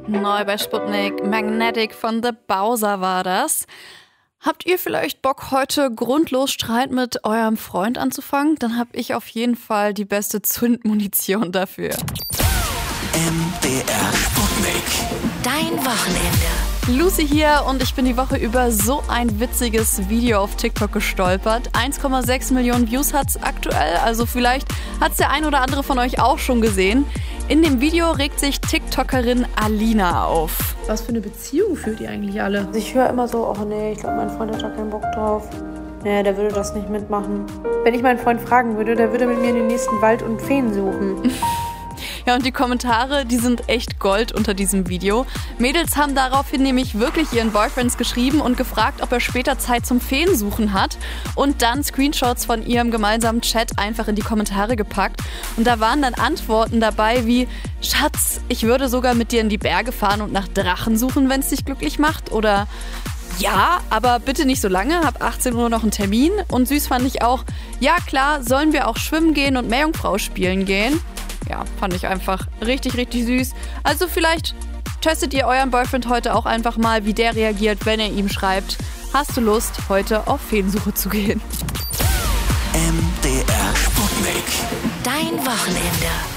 Neu bei Sputnik, Magnetic von The Bowser war das. Habt ihr vielleicht Bock, heute grundlos Streit mit eurem Freund anzufangen? Dann hab ich auf jeden Fall die beste Zündmunition dafür. MDR Sputnik. Dein Wochenende. Lucy hier und ich bin die Woche über so ein witziges Video auf TikTok gestolpert. 1,6 Millionen Views hat's aktuell, also vielleicht hat's der ein oder andere von euch auch schon gesehen. In dem Video regt sich TikTokerin Alina auf. Was für eine Beziehung führt ihr eigentlich alle? Ich höre immer so, oh nee, ich glaube, mein Freund hat da keinen Bock drauf. Nee, der würde das nicht mitmachen. Wenn ich meinen Freund fragen würde, der würde mit mir in den nächsten Wald und Feen suchen. Ja, und die Kommentare, die sind echt Gold unter diesem Video. Mädels haben daraufhin nämlich wirklich ihren Boyfriends geschrieben und gefragt, ob er später Zeit zum Feensuchen hat. Und dann Screenshots von ihrem gemeinsamen Chat einfach in die Kommentare gepackt. Und da waren dann Antworten dabei wie: Schatz, ich würde sogar mit dir in die Berge fahren und nach Drachen suchen, wenn es dich glücklich macht. Oder ja, aber bitte nicht so lange, hab 18 Uhr noch einen Termin. Und süß fand ich auch: Ja klar, sollen wir auch schwimmen gehen und Meerjungfrau spielen gehen? Ja, fand ich einfach richtig, richtig süß. Also vielleicht testet ihr euren Boyfriend heute auch einfach mal, wie der reagiert, wenn ihr ihm schreibt: Hast du Lust, heute auf Feensuche zu gehen? MDR Sputnik. Dein Wochenende.